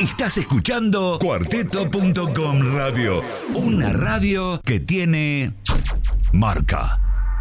Estás escuchando Cuarteto.com Radio, una radio que tiene marca.